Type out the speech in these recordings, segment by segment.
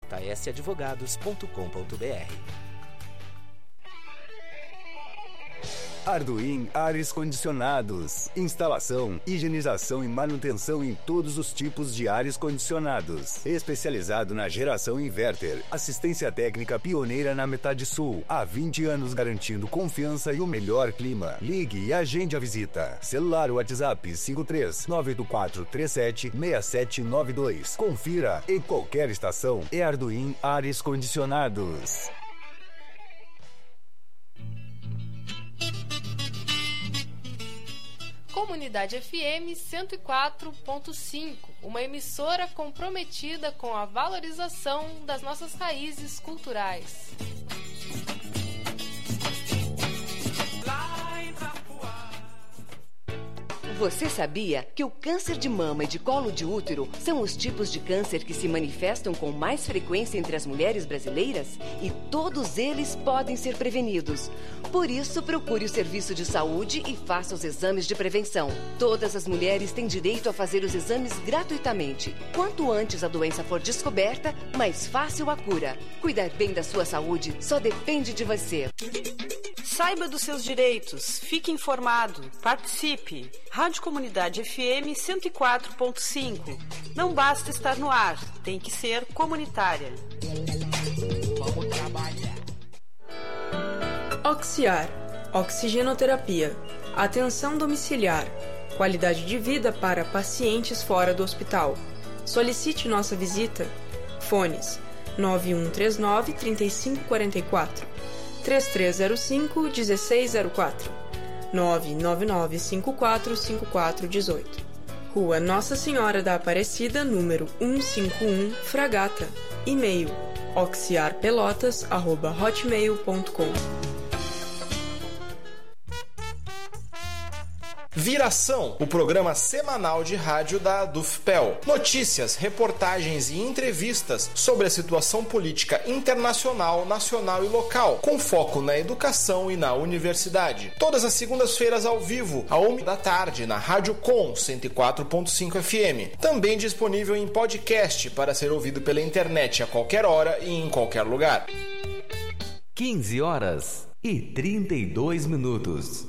jsadvogados.com.br. Arduin Ares Condicionados. Instalação, higienização e manutenção em todos os tipos de ares condicionados. Especializado na geração inverter. Assistência técnica pioneira na metade sul. Há 20 anos garantindo confiança e o melhor clima. Ligue e agende a visita. Celular WhatsApp 53-98437-6792. Confira em qualquer estação. É Arduin Ares Condicionados. Comunidade FM 104.5, uma emissora comprometida com a valorização das nossas raízes culturais. Você sabia que o câncer de mama e de colo de útero são os tipos de câncer que se manifestam com mais frequência entre as mulheres brasileiras? E todos eles podem ser prevenidos. Por isso, procure o serviço de saúde e faça os exames de prevenção. Todas as mulheres têm direito a fazer os exames gratuitamente. Quanto antes a doença for descoberta, mais fácil a cura. Cuidar bem da sua saúde só depende de você. Saiba dos seus direitos, fique informado, participe. Rádio Comunidade FM 104.5. Não basta estar no ar, tem que ser comunitária. Vamos trabalhar. Oxiar, oxigenoterapia, atenção domiciliar, qualidade de vida para pacientes fora do hospital. Solicite nossa visita. Fones 9139-3544, 3305-1604, 999545418. Rua Nossa Senhora da Aparecida, número 151, Fragata. E-mail oxiarpelotas@hotmail.com. Viração, o programa semanal de rádio da Dufpel. Notícias, reportagens e entrevistas sobre a situação política internacional, nacional e local, com foco na educação e na universidade. Todas as segundas-feiras ao vivo, à 13h, na Rádio Com 104.5 FM. Também disponível em podcast para ser ouvido pela internet a qualquer hora e em qualquer lugar. 15h32.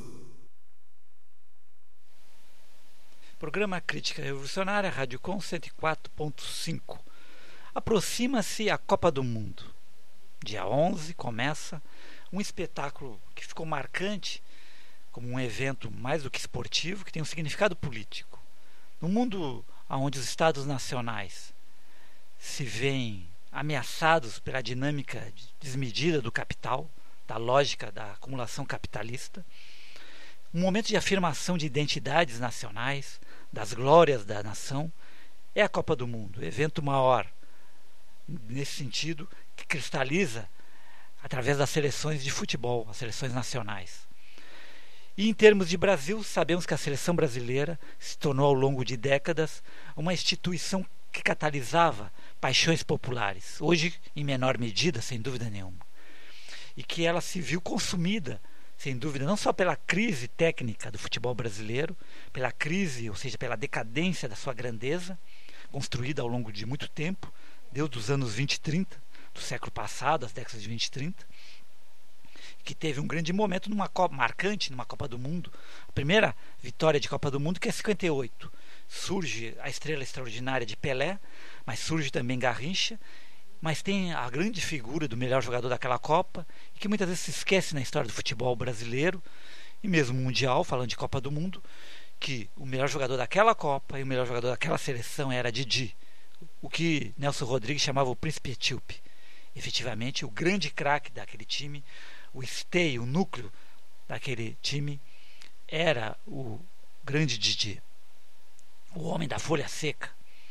Programa Crítica Revolucionária, Rádio Com 104.5. Aproxima-se a Copa do Mundo. Dia 11 começa um espetáculo que ficou marcante como um evento mais do que esportivo, que tem um significado político. No mundo onde os estados nacionais se veem ameaçados pela dinâmica desmedida do capital, da lógica da acumulação capitalista, um momento de afirmação de identidades nacionais, das glórias da nação, é a Copa do Mundo, evento maior, nesse sentido, que cristaliza através das seleções de futebol, as seleções nacionais. E em termos de Brasil, sabemos que a seleção brasileira se tornou ao longo de décadas uma instituição que catalisava paixões populares, hoje em menor medida, sem dúvida nenhuma, e que ela se viu consumida, sem dúvida, não só pela crise técnica do futebol brasileiro, pela crise, ou seja, pela decadência da sua grandeza, construída ao longo de muito tempo, desde os anos 20 e 30, do século passado, as décadas de 20 e 30, que teve um grande momento marcante numa Copa do Mundo, a primeira vitória de Copa do Mundo, que é 58. Surge a estrela extraordinária de Pelé, mas surge também Garrincha, mas tem a grande figura do melhor jogador daquela Copa, e que muitas vezes se esquece na história do futebol brasileiro, e mesmo mundial, falando de Copa do Mundo, que o melhor jogador daquela Copa e o melhor jogador daquela seleção era Didi, o que Nelson Rodrigues chamava o Príncipe Etíope. Efetivamente, o grande craque daquele time, o esteio, o núcleo daquele time, era o grande Didi, o homem da folha seca.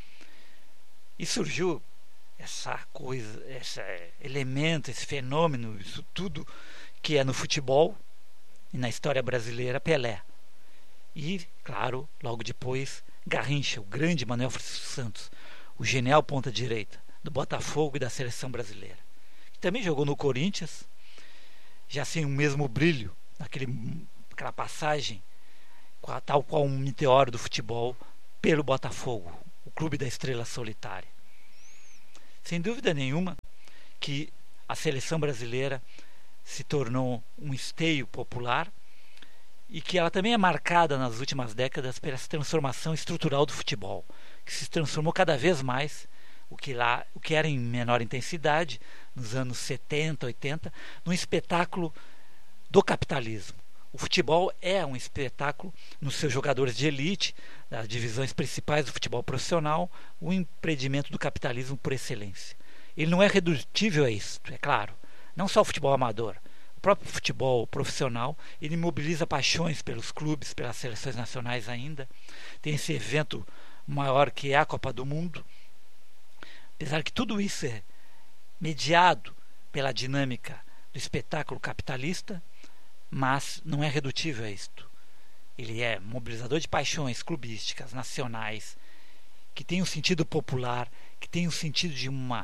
E surgiu essa coisa, esse elemento, esse fenômeno, isso tudo que é no futebol e na história brasileira, Pelé. E, claro, logo depois, Garrincha, o grande Manuel Francisco Santos, o genial ponta-direita do Botafogo e da seleção brasileira, que também jogou no Corinthians, já sem o mesmo brilho, aquela passagem, tal qual um meteoro do futebol, pelo Botafogo, o clube da estrela solitária. Sem dúvida nenhuma que a seleção brasileira se tornou um esteio popular e que ela também é marcada nas últimas décadas pela transformação estrutural do futebol, que se transformou cada vez mais, o que era em menor intensidade, nos anos 70, 80, num espetáculo do capitalismo. O futebol é um espetáculo nos seus jogadores de elite, das divisões principais do futebol profissional, o empreendimento do capitalismo por excelência. Ele não é redutível a isso, é claro. Não só o futebol amador. O próprio futebol profissional, ele mobiliza paixões pelos clubes, pelas seleções nacionais ainda. Tem esse evento maior que é a Copa do Mundo. Apesar que tudo isso é mediado pela dinâmica do espetáculo capitalista, mas não é redutível a isto. Ele é mobilizador de paixões clubísticas, nacionais, que tem um sentido popular, que tem um sentido de uma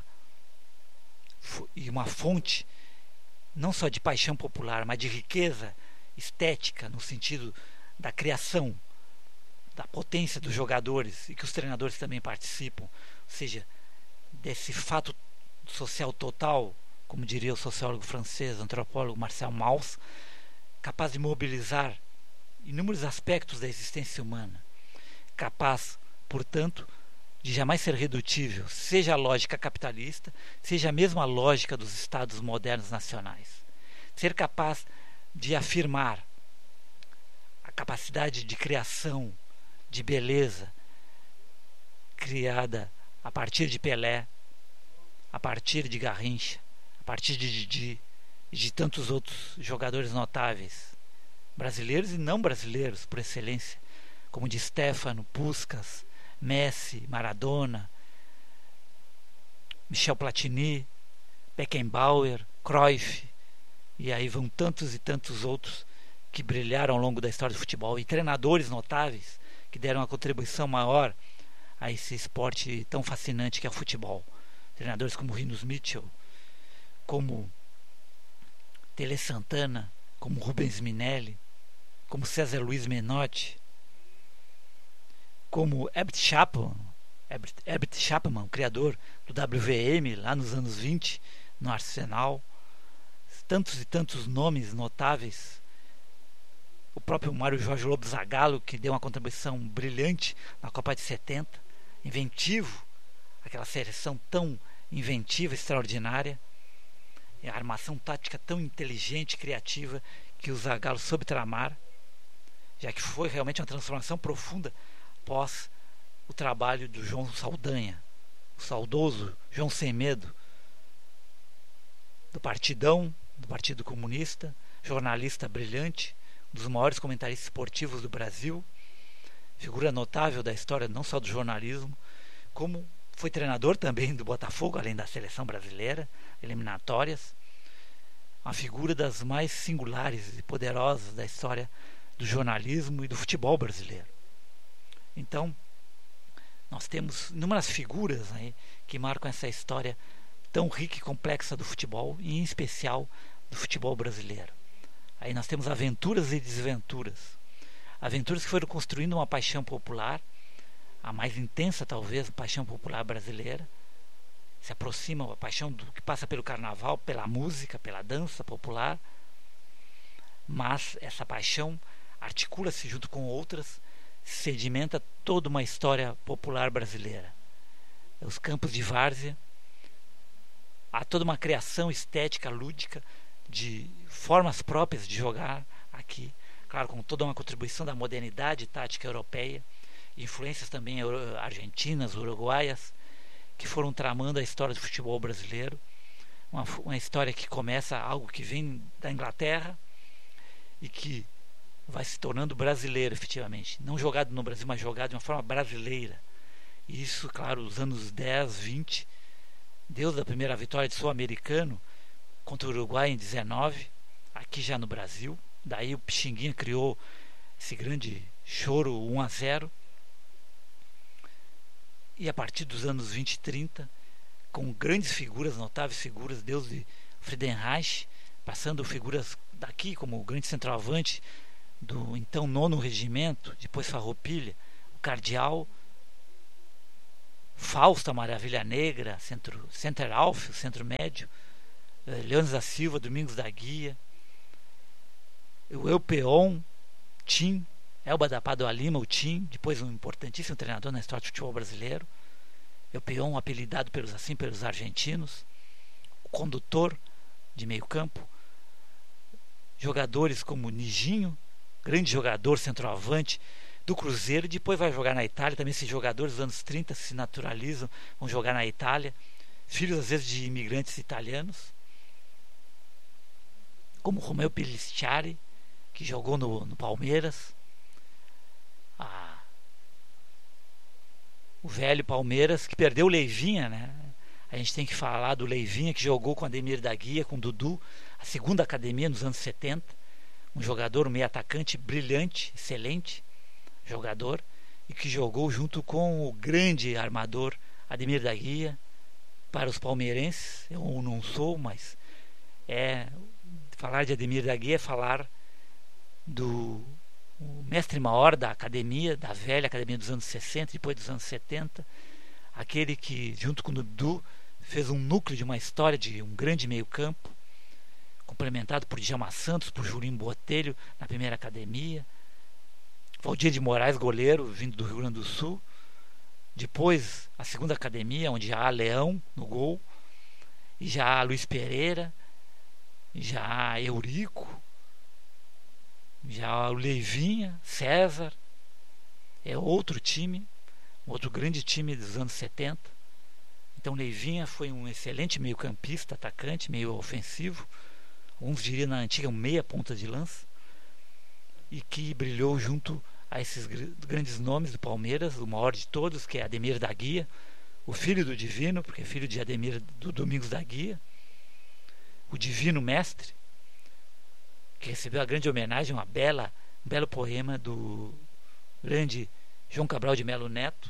fonte não só de paixão popular, mas de riqueza estética, no sentido da criação, da potência dos jogadores, e que os treinadores também participam, ou seja, desse fato social total, como diria o sociólogo francês, antropólogo Marcel Mauss, capaz de mobilizar inúmeros aspectos da existência humana, capaz, portanto, de jamais ser redutível, seja a lógica capitalista, seja mesmo a lógica dos estados modernos nacionais. Ser capaz de afirmar a capacidade de criação, de beleza, criada a partir de Pelé, a partir de Garrincha, a partir de Didi e de tantos outros jogadores notáveis, brasileiros e não brasileiros por excelência, como Di Stefano, Puskás, Messi, Maradona, Michel Platini, Beckenbauer, Cruyff, e aí vão tantos e tantos outros que brilharam ao longo da história do futebol, e treinadores notáveis que deram uma contribuição maior a esse esporte tão fascinante que é o futebol. Treinadores como Rinus Michel, como Tele Santana, como Rubens Minelli, como César Luiz Menotti, como Herbert Chapman, o criador do WVM lá nos anos 20 no Arsenal, tantos e tantos nomes notáveis, o próprio Mário Jorge Lobo Zagallo, que deu uma contribuição brilhante na Copa de 70, inventivo, aquela seleção tão inventiva, extraordinária, a armação tática tão inteligente, criativa, que o Zagallo soube tramar, já que foi realmente uma transformação profunda após o trabalho do João Saldanha, o saudoso João Sem Medo, do Partidão, do Partido Comunista, jornalista brilhante, um dos maiores comentaristas esportivos do Brasil, figura notável da história não só do jornalismo, como foi treinador também do Botafogo, além da seleção brasileira, eliminatórias, uma figura das mais singulares e poderosas da história do jornalismo e do futebol brasileiro. Então, nós temos inúmeras figuras aí que marcam essa história tão rica e complexa do futebol, e em especial do futebol brasileiro. Aí nós temos aventuras e desventuras. Aventuras que foram construindo uma paixão popular, a mais intensa talvez, a paixão popular brasileira. Se aproxima a paixão do que passa pelo carnaval, pela música, pela dança popular. Mas essa paixão articula-se junto com outras, sedimenta toda uma história popular brasileira. Os campos de várzea, há toda uma criação estética, lúdica, de formas próprias de jogar aqui, claro, com toda uma contribuição da modernidade tática europeia, influências também argentinas, uruguaias, que foram tramando a história do futebol brasileiro, uma história que começa algo que vem da Inglaterra e que vai se tornando brasileiro efetivamente, não jogado no Brasil, mas jogado de uma forma brasileira. E isso, claro, os anos 10, 20, desde a primeira vitória de sul-americano contra o Uruguai em 19, aqui já no Brasil. Daí o Pixinguinha criou esse grande choro 1-0. E a partir dos anos 20 e 30, com grandes figuras, notáveis figuras, desde Friedenreich, passando figuras daqui como o grande centroavante do então 9º Regimento, depois Farroupilha, o Cardeal, Fausto, a Maravilha Negra, Center Alf, o Centro Médio, Leônidas da Silva, Domingos da Guia, o Eupeon, Tim, Elba da Padua Lima, o Tim, depois um importantíssimo treinador na história do futebol brasileiro. Eupeon, apelidado pelos argentinos, o condutor de meio campo, jogadores como Nijinho, grande jogador, centroavante do Cruzeiro, depois vai jogar na Itália. Também esses jogadores dos anos 30 se naturalizam, vão jogar na Itália, filhos às vezes de imigrantes italianos, como Romeo Pellicciari, que jogou no Palmeiras, o velho Palmeiras, que perdeu o Leivinha, né? A gente tem que falar do Leivinha, que jogou com Ademir da Guia, com Dudu, a segunda academia nos anos 70, um jogador, um meio atacante brilhante, excelente jogador, e que jogou junto com o grande armador Ademir da Guia. Para os palmeirenses, eu não sou, mas falar de Ademir da Guia é falar do mestre maior da academia, da velha academia dos anos 60, depois dos anos 70, aquele que, junto com o Dudu, fez um núcleo de uma história de um grande meio campo, complementado por Djalma Santos, por Julinho Botelho na primeira academia, Valdir de Moraes, goleiro, vindo do Rio Grande do Sul, depois a segunda academia, onde já há Leão no gol, e já há Luiz Pereira, já há Eurico, já há o Leivinha, César. É outro time, outro grande time dos anos 70. Então Leivinha foi um excelente meio-campista, atacante, meio ofensivo, alguns diriam na antiga meia ponta de lança, e que brilhou junto a esses grandes nomes do Palmeiras, o maior de todos, que é Ademir da Guia, o filho do Divino, porque é filho de Ademir do Domingos da Guia, o Divino Mestre, que recebeu a grande homenagem, um belo poema do grande João Cabral de Melo Neto.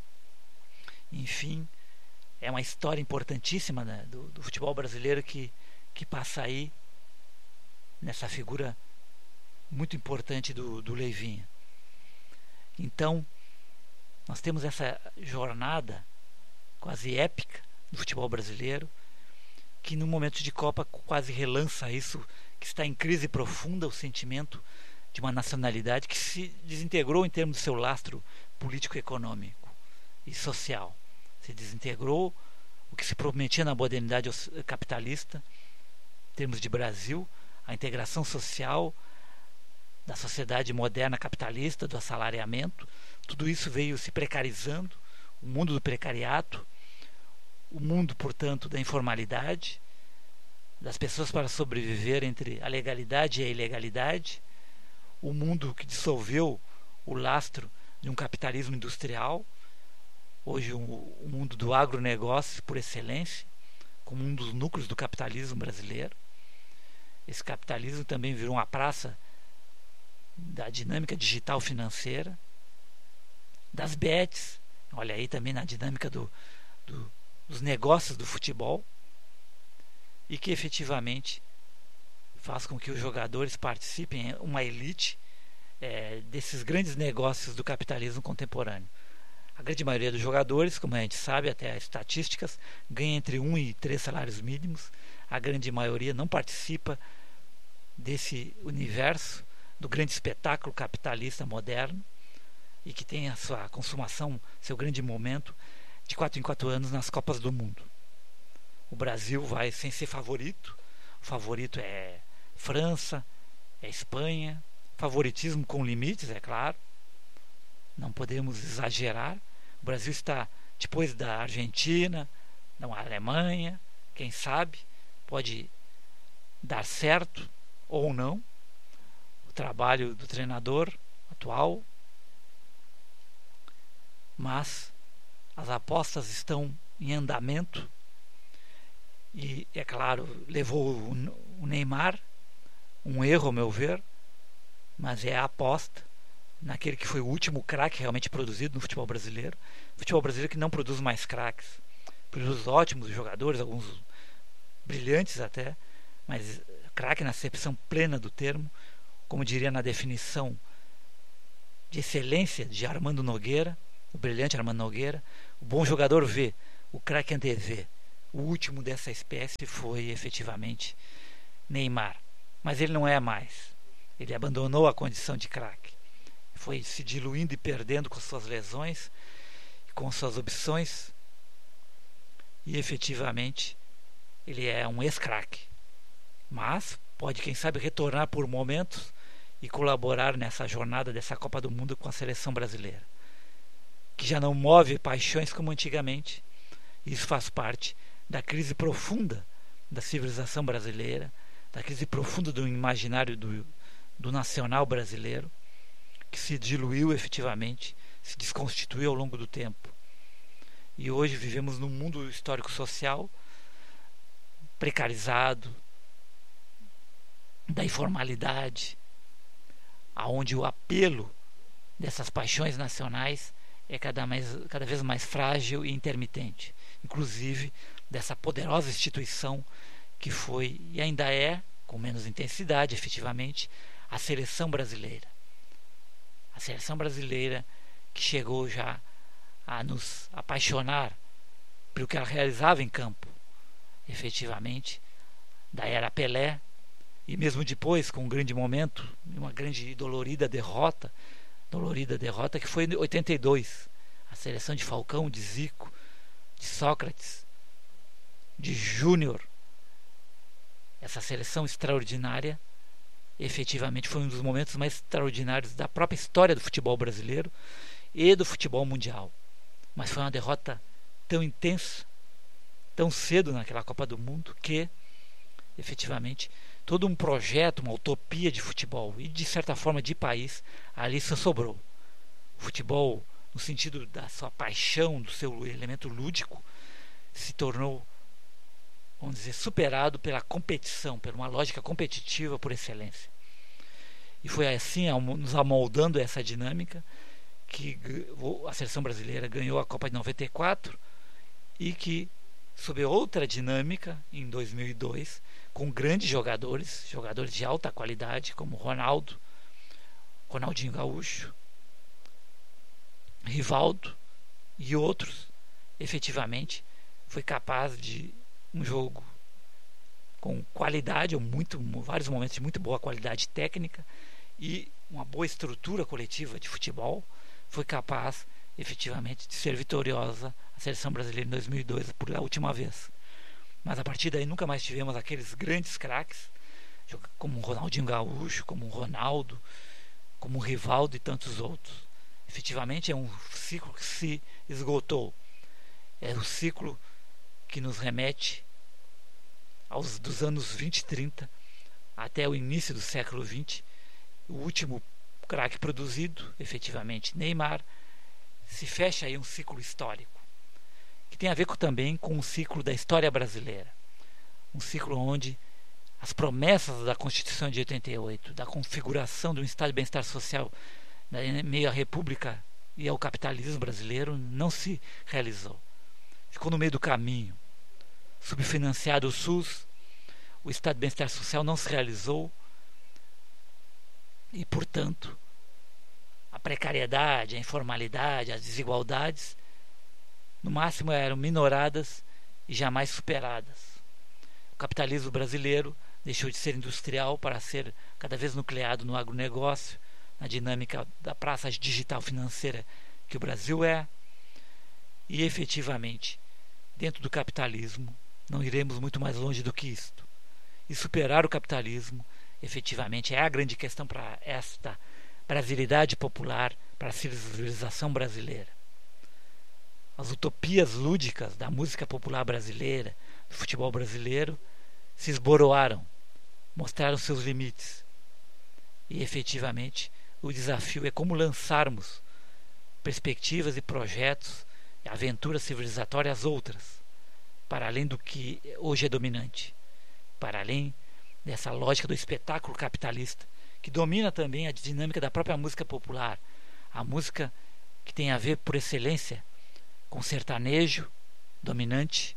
Enfim, é uma história importantíssima, né, do futebol brasileiro que passa aí nessa figura muito importante do Leivinha. Então, nós temos essa jornada quase épica do futebol brasileiro, que no momento de Copa quase relança isso, que está em crise profunda, o sentimento de uma nacionalidade que se desintegrou em termos do seu lastro político-econômico e social. Se desintegrou o que se prometia na modernidade capitalista, em termos de Brasil, a integração social da sociedade moderna capitalista, do assalariamento. Tudo isso veio se precarizando, o mundo do precariato, o mundo, portanto, da informalidade, das pessoas para sobreviver entre a legalidade e a ilegalidade, o mundo que dissolveu o lastro de um capitalismo industrial, hoje o mundo do agronegócio por excelência, como um dos núcleos do capitalismo brasileiro. Esse capitalismo também virou uma praça da dinâmica digital financeira, das bets, olha aí também na dinâmica dos negócios do futebol, e que efetivamente faz com que os jogadores participem, uma elite desses grandes negócios do capitalismo contemporâneo. A grande maioria dos jogadores, como a gente sabe, até as estatísticas, ganha entre 1 e 3 salários mínimos. A grande maioria não participa desse universo do grande espetáculo capitalista moderno, e que tem a sua consumação, seu grande momento, de 4 em 4 anos nas Copas do Mundo. O Brasil vai sem ser favorito. O favorito é França, é Espanha. Favoritismo com limites, é claro. Não podemos exagerar. O Brasil está depois da Argentina, da Alemanha. Quem sabe pode dar certo ou não o trabalho do treinador atual. Mas as apostas estão em andamento. E, é claro, levou o Neymar, um erro ao meu ver, mas é a aposta naquele que foi o último craque realmente produzido no futebol brasileiro. Futebol brasileiro que não produz mais craques, produz ótimos jogadores, alguns brilhantes até, mas craque na acepção plena do termo, como diria na definição de excelência de Armando Nogueira, o brilhante Armando Nogueira, o bom jogador vê, o craque antevê. O último dessa espécie foi efetivamente Neymar, mas ele não é mais. Ele abandonou a condição de craque, foi se diluindo e perdendo com suas lesões, com suas opções, e efetivamente ele é um ex-craque, mas pode, quem sabe, retornar por momentos e colaborar nessa jornada dessa Copa do Mundo com a seleção brasileira, que já não move paixões como antigamente. Isso faz parte da crise profunda da civilização brasileira, da crise profunda do imaginário do nacional brasileiro, que se diluiu efetivamente, se desconstituiu ao longo do tempo. E hoje vivemos num mundo histórico-social precarizado, da informalidade, aonde o apelo dessas paixões nacionais é cada vez mais frágil e intermitente, inclusive dessa poderosa instituição que foi e ainda é, com menos intensidade efetivamente, a seleção brasileira. A seleção brasileira que chegou já a nos apaixonar pelo que ela realizava em campo, efetivamente, da era Pelé, e mesmo depois, com um grande momento, uma grande e dolorida derrota que foi em 82, a seleção de Falcão, de Zico, de Sócrates, de Júnior. Essa seleção extraordinária efetivamente foi um dos momentos mais extraordinários da própria história do futebol brasileiro e do futebol mundial. Mas foi uma derrota tão intensa, tão cedo naquela Copa do Mundo, que efetivamente todo um projeto, uma utopia de futebol e de certa forma de país ali só sobrou. O futebol, no sentido da sua paixão, do seu elemento lúdico, se tornou, vamos dizer, superado pela competição, por uma lógica competitiva por excelência. E foi assim, nos amoldando essa dinâmica, que a seleção brasileira ganhou a Copa de 94 e que, sob outra dinâmica, em 2002, com grandes jogadores de alta qualidade, como Ronaldo, Ronaldinho Gaúcho, Rivaldo e outros, efetivamente foi capaz de um jogo com qualidade, vários momentos de muito boa qualidade técnica e uma boa estrutura coletiva de futebol, foi capaz efetivamente de ser vitoriosa a seleção brasileira em 2002 por a última vez. Mas a partir daí nunca mais tivemos aqueles grandes craques como o Ronaldinho Gaúcho, como o Ronaldo, como o Rivaldo e tantos outros. Efetivamente é um ciclo que se esgotou. É o ciclo que nos remete dos anos 20 e 30 até o início do século 20. O último craque produzido, efetivamente Neymar, se fecha aí um ciclo histórico que tem a ver também com o ciclo da história brasileira, um ciclo onde as promessas da Constituição de 88, da configuração de um Estado de bem-estar social em meio à República e ao capitalismo brasileiro, não se realizou. Ficou no meio do caminho. Subfinanciado o SUS, o Estado de bem-estar social não se realizou e, portanto, a precariedade, a informalidade, as desigualdades, no máximo eram minoradas e jamais superadas. O capitalismo brasileiro deixou de ser industrial para ser cada vez nucleado no agronegócio, na dinâmica da praça digital financeira que o Brasil é, e efetivamente, dentro do capitalismo, não iremos muito mais longe do que isto. E superar o capitalismo, efetivamente, é a grande questão para esta brasilidade popular, para a civilização brasileira. As utopias lúdicas da música popular brasileira, do futebol brasileiro, se esboroaram, mostraram seus limites. E efetivamente o desafio é como lançarmos perspectivas e projetos, aventuras civilizatórias outras, para além do que hoje é dominante, para além dessa lógica do espetáculo capitalista, que domina também a dinâmica da própria música popular, a música que tem a ver por excelência com sertanejo dominante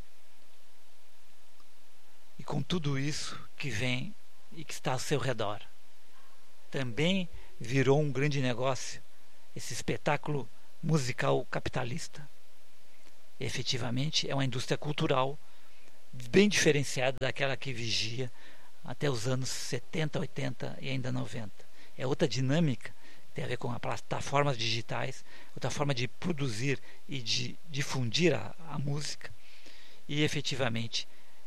e com tudo isso que vem e que está ao seu redor. Também virou um grande negócio esse espetáculo musical capitalista. efetivamente é uma indústria cultural bem diferenciada daquela que vigia até os anos 70, 80 e ainda 90. É outra dinâmica, tem a ver com as plataformas digitais, outra forma de produzir e de difundir a música, e efetivamente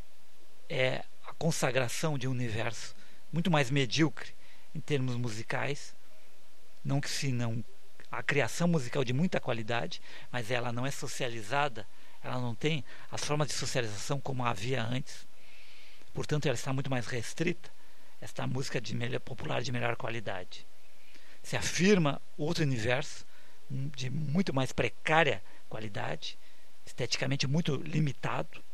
é a consagração de um universo muito mais medíocre em termos musicais, não que se não a criação musical de muita qualidade, mas ela não é socializada, ela não tem as formas de socialização como havia antes, portanto ela está muito mais restrita, esta música popular de melhor qualidade. Se afirma outro universo de muito mais precária qualidade, esteticamente muito limitado,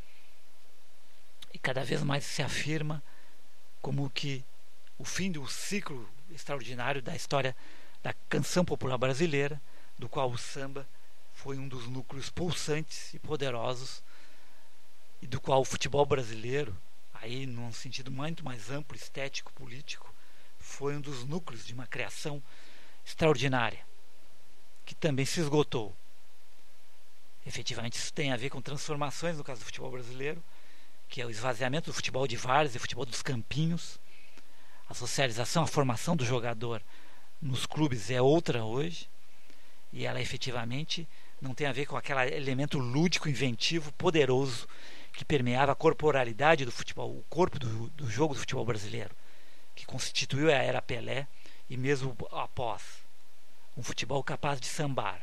e cada vez mais se afirma como que o fim do ciclo extraordinário da história da canção popular brasileira, do qual o samba foi um dos núcleos pulsantes e poderosos, e do qual o futebol brasileiro, aí num sentido muito mais amplo, estético, político, foi um dos núcleos de uma criação extraordinária, que também se esgotou. Efetivamente isso tem a ver com transformações no caso do futebol brasileiro, que é o esvaziamento do futebol de várzea e futebol dos campinhos, a socialização, a formação do jogador nos clubes é outra hoje, e ela efetivamente não tem a ver com aquele elemento lúdico, inventivo, poderoso que permeava a corporalidade do futebol, o corpo do jogo do futebol brasileiro, que constituiu a era Pelé e mesmo após, um futebol capaz de sambar,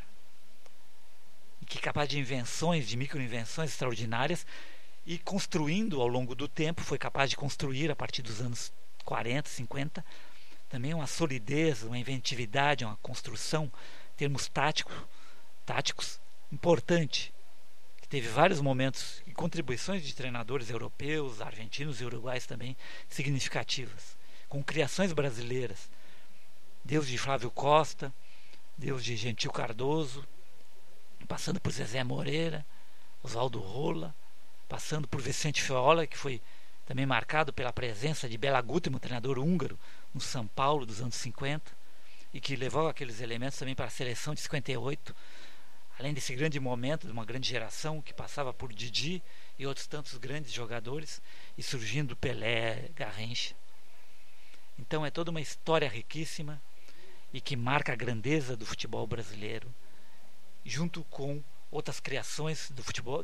e que capaz de invenções, de microinvenções extraordinárias, e construindo ao longo do tempo, foi capaz de construir a partir dos anos 40, 50, também uma solidez, uma inventividade, uma construção, termos táticos importante, que teve vários momentos e contribuições de treinadores europeus, argentinos e uruguaios também significativas, com criações brasileiras, Deus de Flávio Costa, Deus de Gentil Cardoso, passando por Zezé Moreira, Oswaldo Rola, passando por Vicente Feola, que foi também marcado pela presença de Bela Guttmann, treinador húngaro, no São Paulo dos anos 50, e que levou aqueles elementos também para a seleção de 58, além desse grande momento de uma grande geração que passava por Didi e outros tantos grandes jogadores, e surgindo Pelé, Garrincha. Então é toda uma história riquíssima e que marca a grandeza do futebol brasileiro, junto com outras criações do futebol,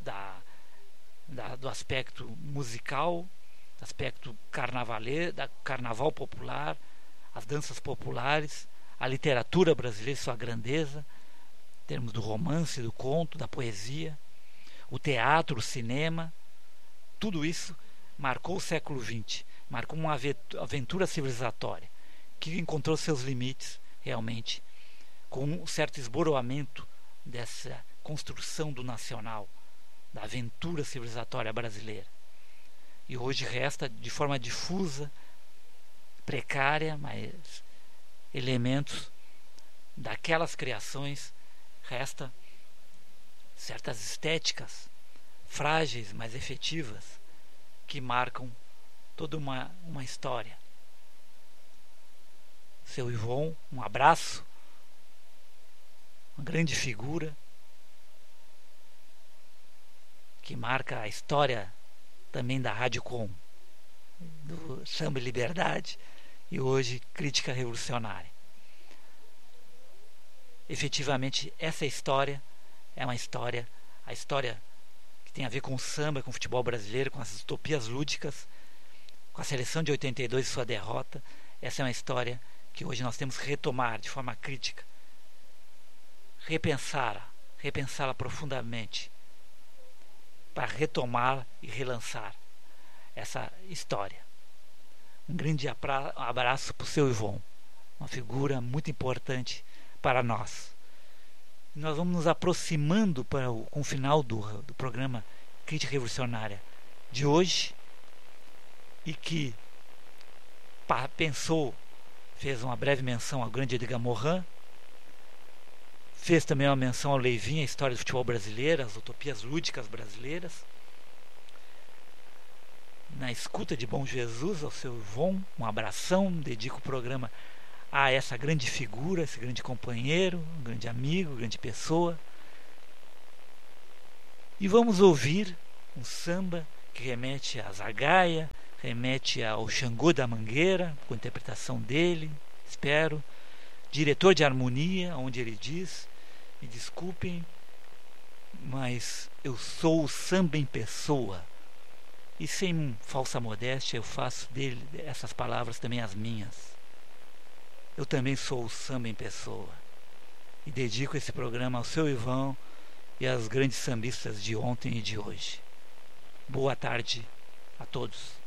do aspecto musical, do aspecto carnaval popular, as danças populares, a literatura brasileira e sua grandeza, em termos do romance, do conto, da poesia, o teatro, o cinema, tudo isso marcou o século XX, marcou uma aventura civilizatória que encontrou seus limites realmente com um certo esboroamento dessa construção do nacional, da aventura civilizatória brasileira. E hoje resta de forma difusa, precária, mas elementos daquelas criações, resta certas estéticas frágeis, mas efetivas, que marcam toda uma história. Seu Ivon, um abraço, uma grande figura que marca a história também da Rádio Com, do Samba e Liberdade, e hoje Crítica Revolucionária. Efetivamente, essa história é uma história, a história que tem a ver com o samba, com o futebol brasileiro, com as utopias lúdicas, com a seleção de 82 e sua derrota. Essa é uma história que hoje nós temos que retomar de forma crítica, repensá-la profundamente, para retomar e relançar essa história. Um grande abraço para o seu Ivon, uma figura muito importante para nós. Nós vamos nos aproximando com o final do programa Crítica Revolucionária de hoje, e que fez uma breve menção ao grande Edgar Morin, fez também uma menção ao Leivin, a história do futebol brasileiro, as utopias lúdicas brasileiras. Na escuta de Bom Jesus, ao seu Ivon, um abração, dedico o programa a essa grande figura, esse grande companheiro, um grande amigo, grande pessoa. E vamos ouvir um samba que remete a Zagaia, remete ao Xangô da Mangueira, com a interpretação dele, espero, diretor de harmonia, onde ele diz: me desculpem, mas eu sou o samba em pessoa. E sem falsa modéstia, eu faço dele essas palavras também as minhas. Eu também sou o samba em pessoa. E dedico esse programa ao seu Ivan e às grandes sambistas de ontem e de hoje. Boa tarde a todos.